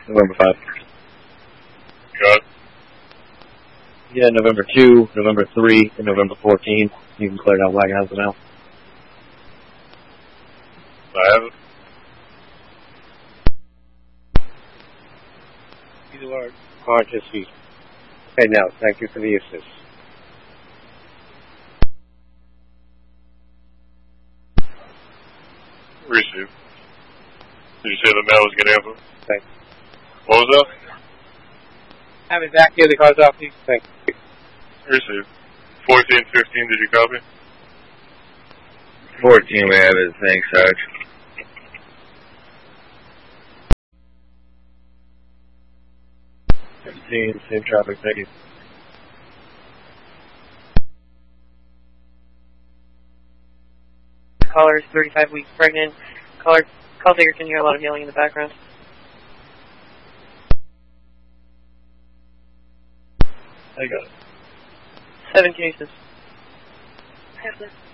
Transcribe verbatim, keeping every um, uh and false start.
November five. Got it. Yeah, November two, November three, and November fourteen. You can clear out Wagon House now. I have it. You are consciously. Okay, now, thank you for the assist. Receive. Did you say the mail was getting info? Thank you. What was that? Have it back here, the car's off you. Thank you. Receive. fourteen fifteen, did you copy? fourteen, we have it. Thanks, Sarge. fifteen, same traffic, thank you. Caller is thirty-five weeks pregnant. Caller, call taker can hear a lot of yelling in the background. I got it. Seven cases. I have this.